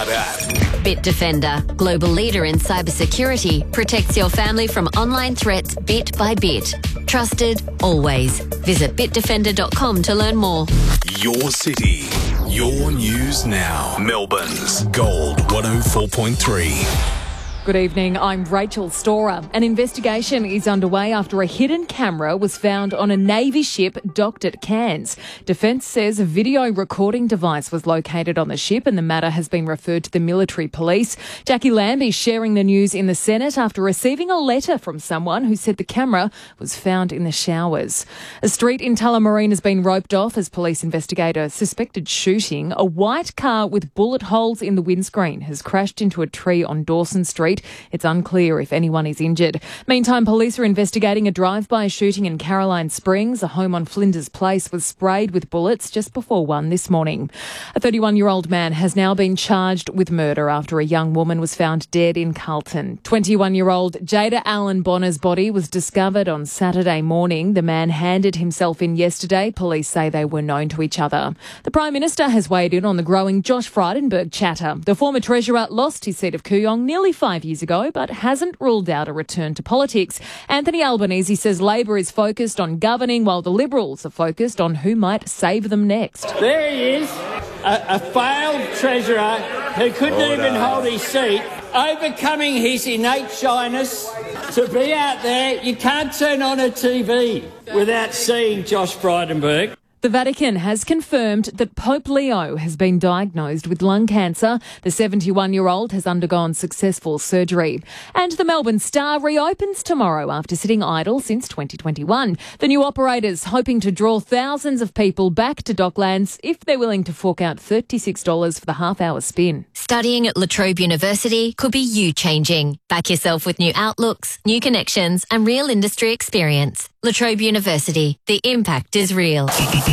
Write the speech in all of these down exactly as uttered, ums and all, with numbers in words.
smart app. Bitdefender, global leader in cybersecurity, protects your family from online threats bit by bit. Trusted, always. Visit bitdefender dot com to learn more. Your city, your news now. Melbourne's Gold one oh four point three. Good evening, I'm Rachel Storer. An investigation is underway after a hidden camera was found on a Navy ship docked at Cairns. Defence says a video recording device was located on the ship and the matter has been referred to the military police. Jackie Lambie sharing the news in the Senate after receiving a letter from someone who said the camera was found in the showers. A street in Tullamarine has been roped off as police investigate a suspected shooting. A white car with bullet holes in the windscreen has crashed into a tree on Dawson Street. It's unclear if anyone is injured. Meantime, police are investigating a drive-by shooting in Caroline Springs. A home on Flinders Place was sprayed with bullets just before one this morning. A thirty-one-year-old man has now been charged with murder after a young woman was found dead in Carlton. twenty-one-year-old Jada Allen Bonner's body was discovered on Saturday morning. The man handed himself in yesterday. Police say they were known to each other. The Prime Minister has weighed in on the growing Josh Frydenberg chatter. The former Treasurer lost his seat of Kooyong nearly five years ago, but hasn't ruled out a return to politics. Anthony Albanese says Labor is focused on governing while the Liberals are focused on who might save them next. There he is, a, a failed Treasurer who couldn't oh, even no. hold his seat, overcoming his innate shyness to be out there. You can't turn on a T V without seeing Josh Frydenberg. The Vatican has confirmed that Pope Leo has been diagnosed with lung cancer. The seventy-one-year-old has undergone successful surgery. And the Melbourne Star reopens tomorrow after sitting idle since twenty twenty-one. The new operator's hoping to draw thousands of people back to Docklands if they're willing to fork out thirty-six dollars for the half-hour spin. Studying at La Trobe University could be you changing. Back yourself with new outlooks, new connections and real industry experience. La Trobe University. The impact is real.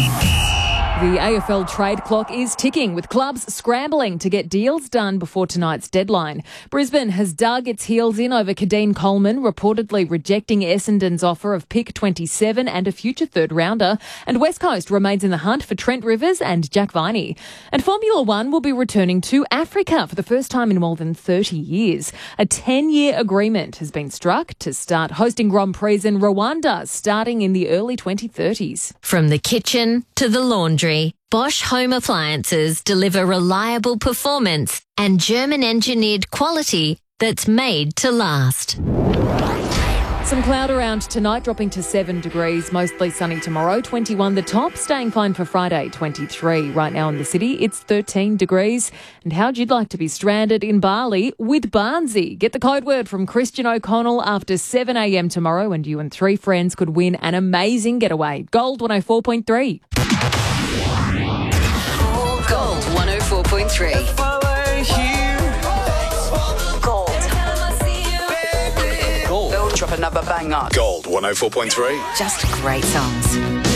The A F L trade clock is ticking, with clubs scrambling to get deals done before tonight's deadline. Brisbane has dug its heels in over Kadeen Coleman, reportedly rejecting Essendon's offer of pick twenty-seven and a future third-rounder. And West Coast remains in the hunt for Trent Rivers and Jack Viney. And Formula One will be returning to Africa for the first time in more than thirty years. A ten-year agreement has been struck to start hosting Grand Prix in Rwanda, starting in the early twenty thirties. From the kitchen to the laundry, Bosch Home Appliances deliver reliable performance and German-engineered quality that's made to last. Some cloud around tonight, dropping to seven degrees. Mostly sunny tomorrow, twenty-one the top. Staying fine for Friday, twenty-three. Right now in the city, it's thirteen degrees. And how'd you like to be stranded in Bali with Barnsey? Get the code word from Christian O'Connell after seven a.m. tomorrow and you and three friends could win an amazing getaway. Gold one oh four point three. Gold one oh four point three. Gold. Gold. Drop another banger. Gold one oh four point three. Just great songs.